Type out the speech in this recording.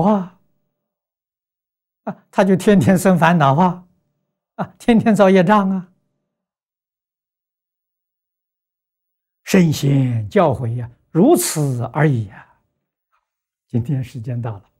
他就天天生烦恼天天造业障圣贤教诲如此而已今天时间到了。